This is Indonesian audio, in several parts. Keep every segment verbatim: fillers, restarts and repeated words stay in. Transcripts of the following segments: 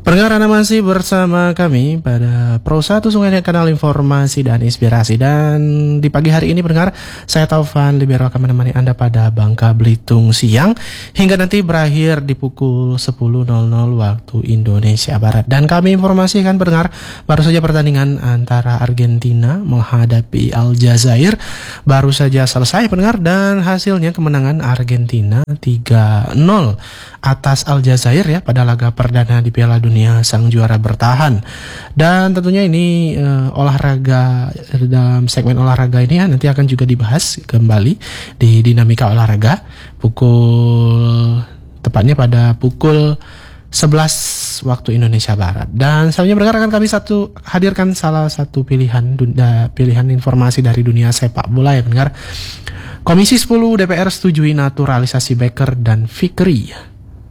Pendengar, Anda masih bersama kami pada Pro satu Sungai Kanal Informasi dan Inspirasi. Dan di pagi hari ini pendengar, saya Taufan Libero akan menemani Anda pada Bangka Belitung siang hingga nanti berakhir di pukul sepuluh nol nol waktu Indonesia Barat. Dan kami informasikan pendengar, baru saja pertandingan antara Argentina menghadapi Aljazair baru saja selesai pendengar, dan hasilnya kemenangan Argentina tiga nol atas Aljazair ya pada laga perdana di Piala Dunia sang juara bertahan. Dan tentunya ini uh, olahraga, dalam segmen olahraga ini ya nanti akan juga dibahas kembali di dinamika olahraga pukul tepatnya pada pukul sebelas waktu Indonesia Barat. Dan selanjutnya bergerak akan kami satu hadirkan salah satu pilihan dunda, pilihan informasi dari dunia sepak bola ya pendengar. Komisi sepuluh D P R setujui naturalisasi Becker dan Fikri.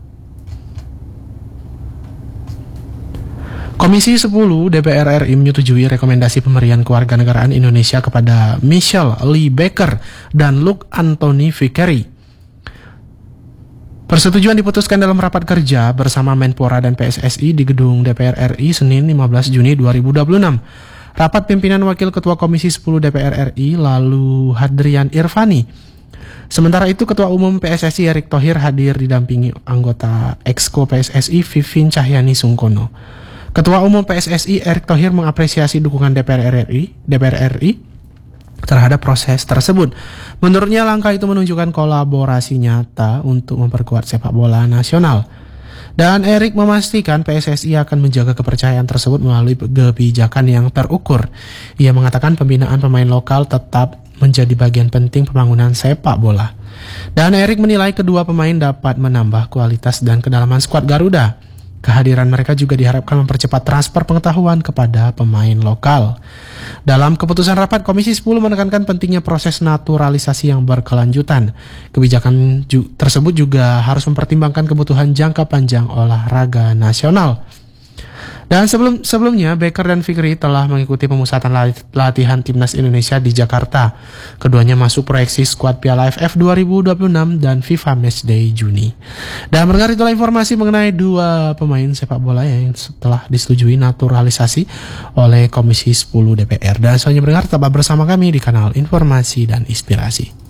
Komisi sepuluh D P R R I menyetujui rekomendasi pemberian kewarganegaraan Indonesia kepada Michelle Lee Becker dan Luke Anthony Vickery. Persetujuan diputuskan dalam rapat kerja bersama Menpora dan P S S I di gedung D P R R I Senin lima belas Juni dua ribu dua puluh enam. Rapat pimpinan Wakil Ketua Komisi sepuluh D P R R I lalu Hadrian Irvani. Sementara itu Ketua Umum P S S I Erick Thohir hadir didampingi anggota Exco P S S I Vivin Cahyani Sungkono. Ketua Umum P S S I Erick Thohir mengapresiasi dukungan D P R R I, D P R R I terhadap proses tersebut. Menurutnya langkah itu menunjukkan kolaborasi nyata untuk memperkuat sepak bola nasional. Dan Erick memastikan P S S I akan menjaga kepercayaan tersebut melalui kebijakan yang terukur. Ia mengatakan pembinaan pemain lokal tetap menjadi bagian penting pembangunan sepak bola. Dan Erick menilai kedua pemain dapat menambah kualitas dan kedalaman skuad Garuda. Kehadiran mereka juga diharapkan mempercepat transfer pengetahuan kepada pemain lokal. Dalam keputusan rapat, Komisi sepuluh menekankan pentingnya proses naturalisasi yang berkelanjutan. Kebijakan ju- tersebut juga harus mempertimbangkan kebutuhan jangka panjang olahraga nasional. Dan sebelum sebelumnya Becker dan Fikri telah mengikuti pemusatan latihan Timnas Indonesia di Jakarta. Keduanya masuk proyeksi skuad Piala A F F dua ribu dua puluh enam dan FIFA Matchday Juni. Dan mendengar itulah informasi mengenai dua pemain sepak bola yang telah disetujui naturalisasi oleh Komisi sepuluh D P R. Dan selanjutnya mendengar tetap bersama kami di kanal Informasi dan Inspirasi.